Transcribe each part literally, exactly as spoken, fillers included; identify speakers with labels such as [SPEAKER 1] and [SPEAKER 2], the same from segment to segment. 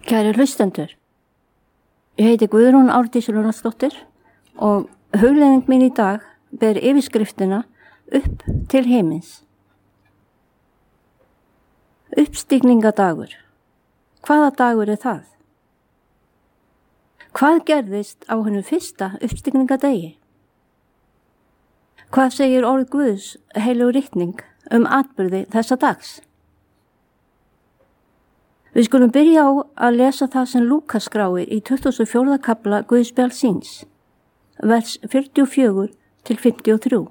[SPEAKER 1] Kæri hlustendur, ég heiti Guðrún Árdís Rúnarsdóttir og hugleiðing mín í dag ber yfirskriftina Upp til himins. Uppstigningadagur. Hvaða dagur er það? Hvað gerðist á hennu fyrsta uppstigningadegi? Hvað segir orð Guðs heilug ritning um atburði þessa dags? Við skulum byrja á að lesa það sem Lúkas skráir í tuttugasta og fjórða kafla Guðspjalls, vers fjörutíu og fjögur til fimmtíu og þrjú.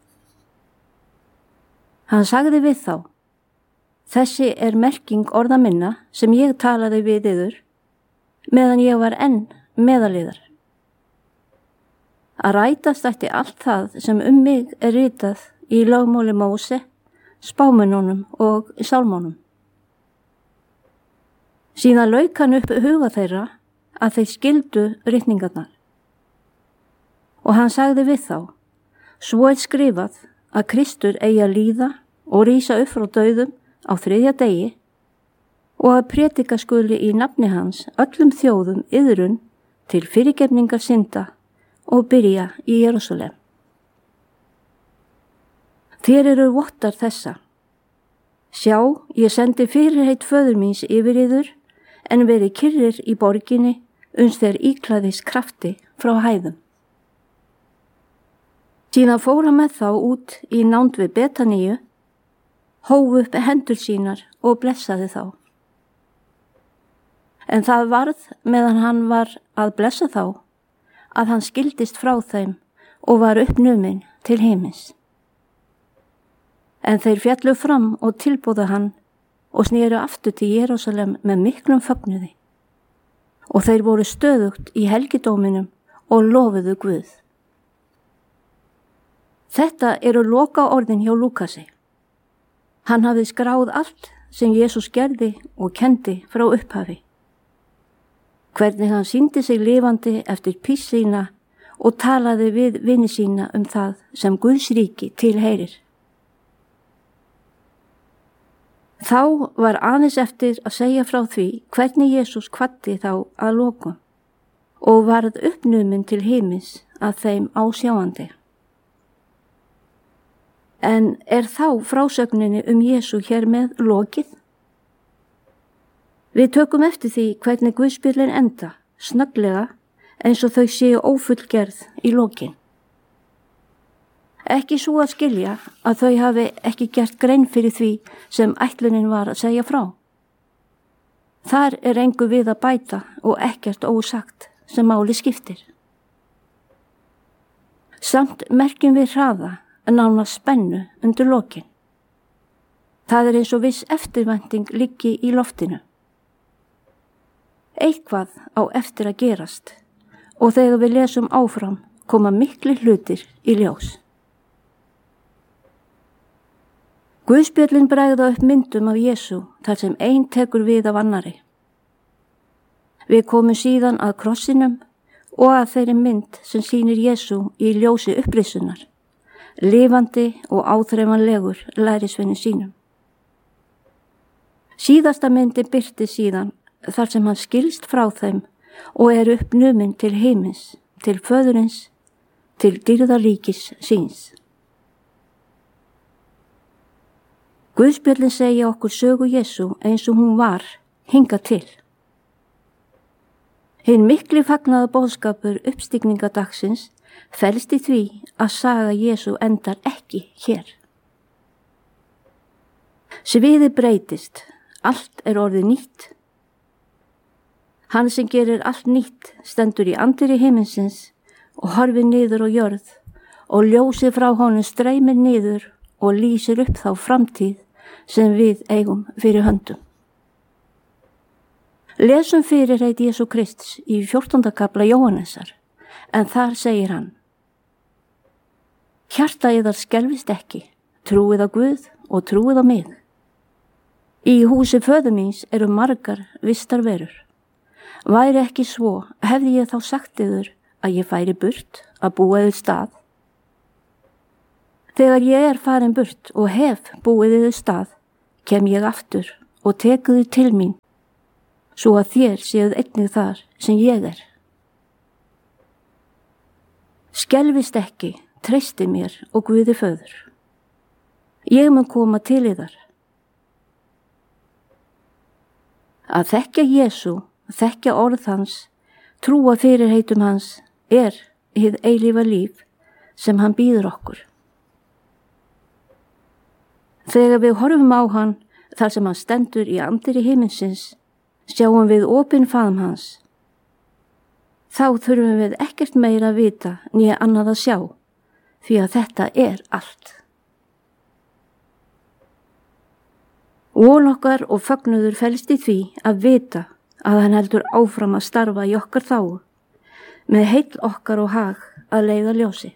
[SPEAKER 1] Hann sagði við þá: Þessi er merking orða minna sem ég talaði við yður, meðan ég var enn meðaliðar. Að rætast ætti allt það sem um mig er ritað í lögmáli Móse, spámennunum og sálmónum. Síðan lauk hann upp huga þeirra að þeir skildu ritningarnar. Og hann sagði við þá: Svo er skrifað að Kristur eigi að líða og rísa upp frá dauðum á þriðja degi og að prédika skuli í nafni hans öllum þjóðum iðrun til fyrirgefningar synda og byrja í Jerúsalem. Þér eru vottar þessa. Sjá, ég sendi fyrirheit föður míns yfir yður, en verið kyrrir í borginni uns þeir íklæðis krafti frá hæðum. Síðan fór hann með þá út í nánd við Betaníu, hóf upp hendur sínar og blessaði þá. En það varð meðan hann var að blessa þá, að hann skildist frá þeim og var uppnuminn til himins. En þeir fjallu fram og tilbúðu hann og snéru aftur til Jerúsalem með miklum fögnuði. Og þeir voru stöðugt í helgidóminum og lofuðu Guð. Þetta eru loka orðin hjá Lúkasi. Hann hafði skráð allt sem Jesús gerði og kendi frá upphafi. Hvernig hann sýndi sig lifandi eftir píss sína og talaði við vini sína um það sem Guðs ríki tilheyrir. Þá var aðeins eftir að segja frá því hvernig Jesús kvaddi þá að lokum og varð uppnuminn til himins að þeim ásjáandi. En er þá frásögninni um Jesú hér með lokið? Við tökum eftir því hvernig Guðspjöllin enda, snögglega, eins og þau séu ófullgerð í lokin. Ekki svo að skilja að þau hafi ekki gert grein fyrir því sem ætlunin var að segja frá. Þar er engu við að bæta og ekkert ósagt sem máli skiptir. Samt merkjum við hraða að nána spennu undir lokin. Það er eins og viss eftirvænting liggi í loftinu. Eitthvað á eftir að gerast og þegar við lesum áfram koma mikli hlutir í ljós. Guðspjöllin bregða upp myndum af Jesú þar sem ein tekur við af annari. Við komum síðan að krossinum og að þeirri mynd sem sýnir Jesú í ljósi upprisunar, lifandi og áþreifanlegur lærisveini sínum. Síðasta myndin birti síðan þar sem hann skilst frá þeim og er uppnuminn til himins, til föðurins, til dýrðaríkis síns. Guðspjöllin segja okkur sögu Jesú eins og hún var hingað til. Hinn mikli fagnaða boðskapur uppstigningadagsins felst í því að saga Jesú endar ekki hér. Sviðið breytist, allt er orðið nýtt. Hann sem gerir allt nýtt stendur í anddyri himinsins og horfir niður á jörð og ljósið frá honum streymir niður og lýsir upp þá framtíð sem við eigum fyrir höndum. Lesum fyrirheit Jesú Krists í fjórtánda kafla Jóhannesar, en þar segir hann: Hjarta yðar skelfist ekki, trúið á Guð og trúið á mig. Í húsi föður míns eru margar vistar verur. Væri ekki svo, hefði ég þá sagt yður að ég færi burt að búa yður stað. Þegar ég er farin burt og hef búið yður stað, kem ég aftur og tek yður til mín, svo að þér séuð einnig þar sem ég er. Skelfist ekki, treysti mér og Guði föður. Ég mun koma til yðar. Að þekkja Jesú, þekkja orð hans, trúa fyrirheitum hans er hið eilífa líf sem hann býður okkur. Þegar við horfum á hann þar sem hann stendur í anddyri himinsins, sjáum við opinn faðm hans. Þá þurfum við ekkert meira að vita né annað að sjá, því að þetta er allt. Von okkar og fögnuður felst í því að vita að hann heldur áfram að starfa í okkar þágu, með heill okkar og hag að leiða ljósi.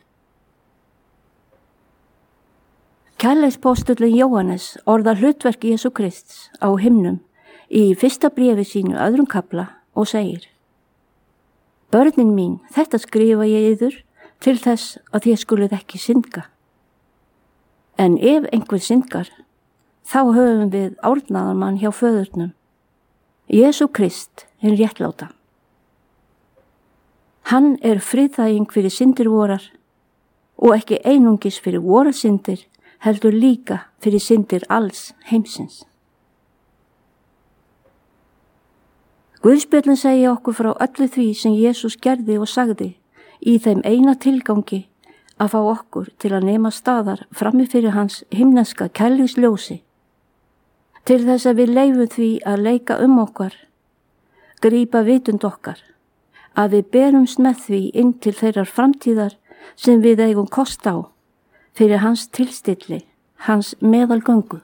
[SPEAKER 1] Kærleikspóstullinn Jóhannes orðar hlutverki Jesú Krists á himnum í fyrsta bréfi sínu öðrum kafla og segir: Börnin mín, þetta skrifa ég yður til þess að þér skuluð ekki syndga. En ef einhver syndgar, þá höfum við árnaðarmann hjá föðurnum, Jesú Krist, hinn réttláta. Hann er friðþæging fyrir syndir vorar og ekki einungis fyrir vorar syndir, heldur líka fyrir syndir alls heimsins. Guðspjöllin segja okkur frá öllu því sem Jesús gerði og sagði í þeim eina tilgangi að fá okkur til að nema staðar frammi fyrir hans himneska kærleiksljósi, til þess að við leifum því að leika um okkar, grípa vitund okkar, að við berumst með því inn til þeirrar framtíðar sem við eigum kost á fyrir hans tilstilli, hans meðalgöngu.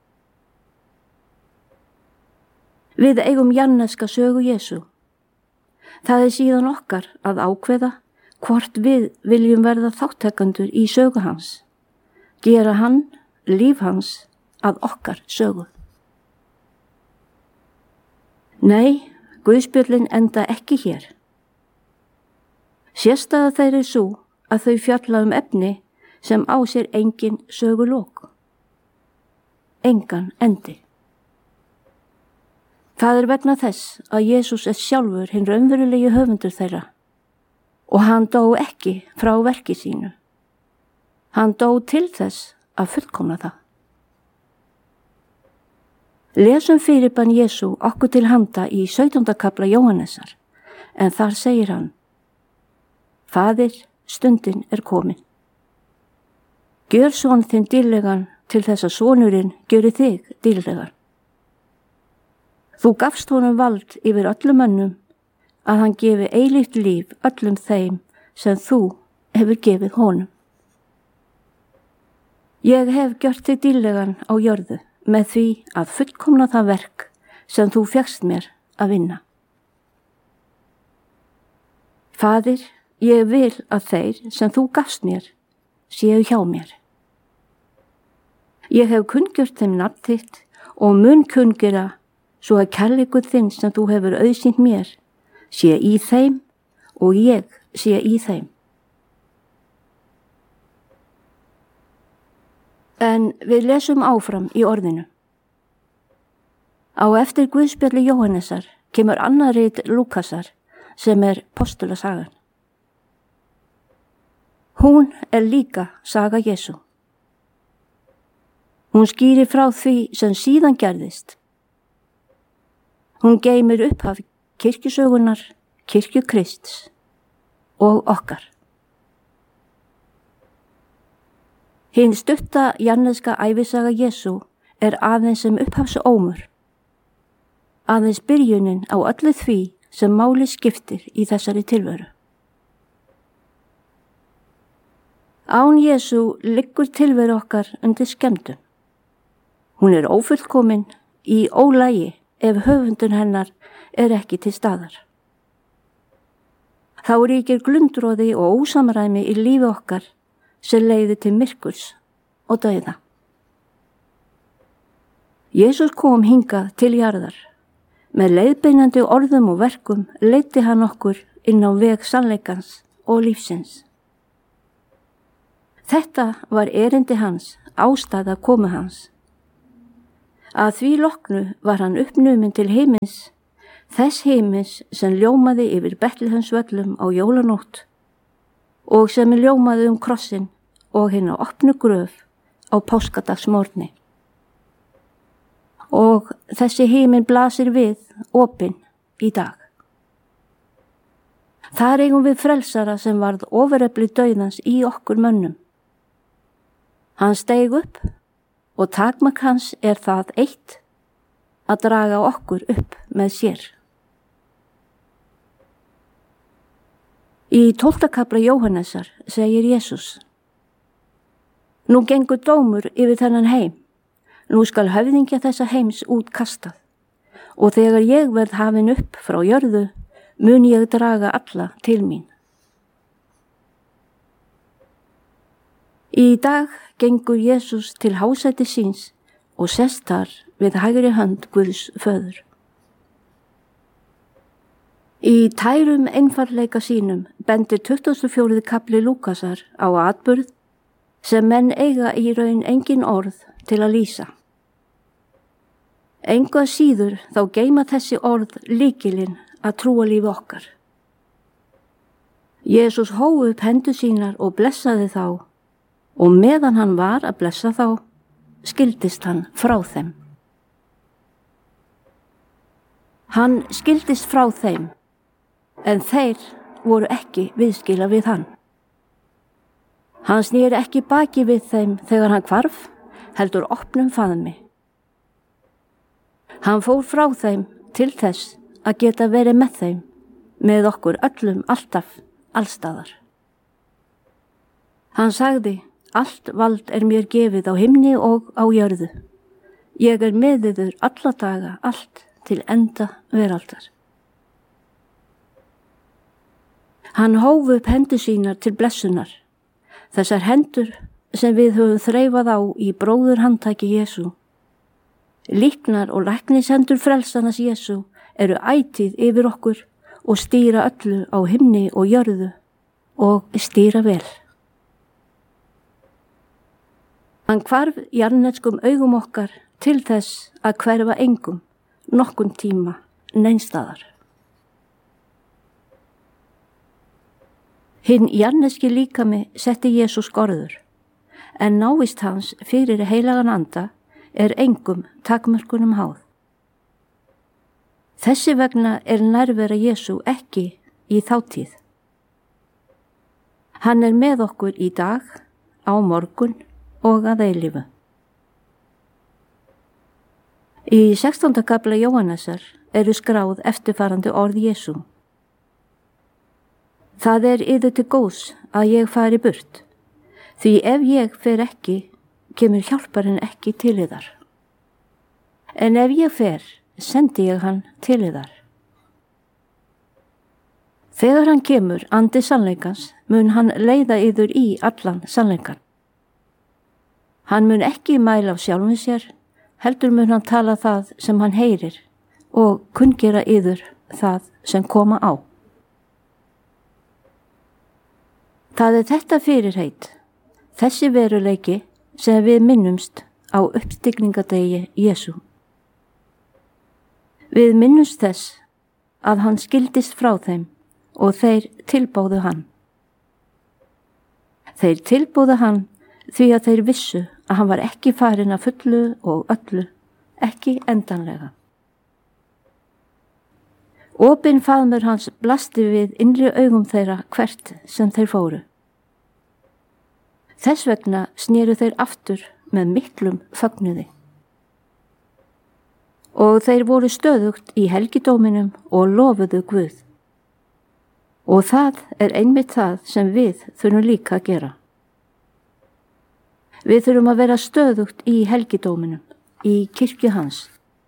[SPEAKER 1] Við eigum janneska sögu Jesú. Það er síðan okkar að ákveða hvort við viljum verða þáttakendur í sögu hans, gera hann, líf hans, að okkar sögu. Nei, Guðspjöllin enda ekki hér. Sérstæða þeir er svo að þau fjalla um efni sem á sér engin sögulok. Engan endi. Það er vegna þess að Jesús er sjálfur hinn raunverulegi höfundur þeirra og hann dó ekki frá verki sínu. Hann dó til þess að fullkomna það. Lesum fyrirbann Jesú okkur til handa í sautjánda kafla Jóhannesar, en þar segir hann: Faðir, stundin er komin. Gjör son þinn dýrlegan til þess að sonurinn gjöri þig dýrlegan. Þú gafst honum vald yfir öllum mönnum að hann gefi eilíft líf öllum þeim sem þú hefur gefið honum. Ég hef gjört þig dýrlegan á jörðu með því að fullkomna það verk sem þú fékkst mér að vinna. Faðir, ég vil að þeir sem þú gafst mér séu hjá mér. Ég hef kunngjört þeim nafn þitt og mun kunngera svo að kærleikur þinn sem þú hefur auðsýnt mér sé í þeim og ég sé í þeim. En við lesum áfram í orðinu. Á eftir Guðspjalli Jóhannesar kemur annað rit Lúkasar sem er postulasagan. Hún er líka saga Jesú. Hún skýrir frá því sem síðan gerðist. Hún geymir upphaf kirkjusögunar, kirkju Krists og okkar. Hinn stutta janneska ævisaga Jesú er aðeins sem upphafsómur, aðeins byrjunin á öllu því sem máli skiptir í þessari tilveru. Án Jesú liggur tilveru okkar undir skemmdum. Hún er ófullkomin í ólagi ef höfundur hennar er ekki til staðar. Þá ríkir glundroði og ósamræmi í lífi okkar sem leiðir til myrkurs og dauða. Jesús kom hingað til jarðar. Með leiðbeinandi orðum og verkum leiddi hann okkur inn á veg sannleikans og lífsins. Þetta var erindi hans, ástæða komu hans. Að því loknu var hann uppnuminn til himins, Þess himins sem ljómaði yfir Betleheimsvöllum á jólanótt og sem ljómaði um krossin og hina opnu gröf á páskadagsmorgni. Og þessi himin blasir við opinn í dag. Þar eigum við frelsara sem varð ofurefli dauðans í okkur mönnum. Hann steig upp og takmark hans er það eitt að draga okkur upp með sér. Í tólfta kafla Jóhannesar segir Jesús: Nú gengur dómur yfir þennan heim, nú skal höfðingja þessa heims út kastað, og þegar ég verð hafin upp frá jörðu, mun ég draga alla til mín. Í dag gengur Jesús til hásæti síns og sest þar við hægri hönd Guðs föður. Í tærum einfaldleika sínum bendir tuttugasta og fjórði kafli Lúkasar á atburð sem menn eiga í raun engin orð til að lýsa. Engu að síður þá geyma þessi orð lykilinn að trúa lífi okkar. Jesús hóf upp hendur sínar og blessaði þá, og meðan hann var að blessa þá, skildist hann frá þeim. Hann skildist frá þeim, en þeir voru ekki viðskila við hann. Hann snýr ekki baki við þeim þegar hann hvarf, heldur opnum faðmi. Hann fór frá þeim til þess að geta verið með þeim, með okkur öllum alltaf, allstaðar. Hann sagði: Allt vald er mér gefið á himni og á jörðu. Ég er með yður alla daga, allt til enda veraldar. Hann hóf upp hendur sínar til blessunar, þessar hendur sem við höfum þreifað á í bróðurhandtaki Jesú. Líknar og læknishendur frelsanas Jesú eru ætíð yfir okkur og stýra öllu á himni og jörðu og stýra vel. Hann hvarf jarðneskum augum okkar til þess að hverfa engum, nokkun tíma, neinstaðar. Hinn jarðneski líkami setti Jesús skorður, en návist hans fyrir heilagan anda er engum takmörkunum háð. Þessi vegna er nærvera Jesú ekki í þátíð. Hann er með okkur í dag, á morgun og að eilífu. Í sextánda kafla Jóhannesar eru skráð eftirfarandi orð Jesú: Það er yður til góðs að ég fari burt, því ef ég fer ekki, kemur hjálparinn ekki til yðar. En ef ég fer, sendi ég hann til yðar. Þegar hann kemur, andi sannleikans, mun hann leiða yður í allan sannleikan. Hann mun ekki mæla á sjálfum sér, heldur mun hann tala það sem hann heyrir og kunngera yður það sem koma á. Það er þetta fyrirheit, þessi veruleiki sem við minnumst á uppstigningadegi Jesú. Við minnumst þess að hann skildist frá þeim og þeir tilbóðu hann. Þeir tilbóðu hann því að þeir vissu að hann var ekki farinn að fullu og öllu, ekki endanlega. Opinn faðmur hans blasti við innri augum þeirra hvert sem þeir fóru. Þess vegna snéru þeir aftur með miklum fögnuði. Og þeir voru stöðugt í helgidóminum og lofuðu Guð. Og það er einmitt það sem við þurfum líka að gera. Við þurfum að vera stöðugt í helgidóminum, í kirkju hans.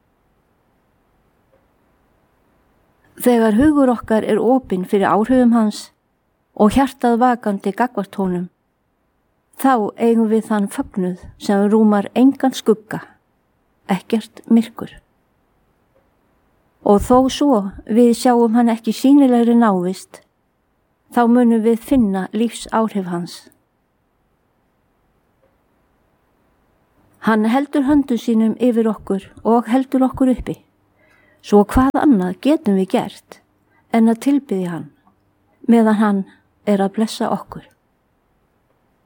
[SPEAKER 1] Þegar hugur okkar er opinn fyrir áhrifum hans og hjartað vakandi gagnvart honum, þá eigum við þann fögnuð sem rúmar engan skugga, ekkert myrkur. Og þó svo við sjáum hann ekki sýnilegri návist, þá munum við finna lífsáhrif hans. Hann heldur höndum sínum yfir okkur og heldur okkur uppi, Svo hvað annað getum við gert en að tilbiðja hann meðan hann er að blessa okkur.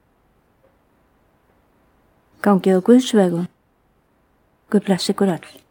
[SPEAKER 1] Gangið á Guðs vegum. Guð blessi ykkur öll.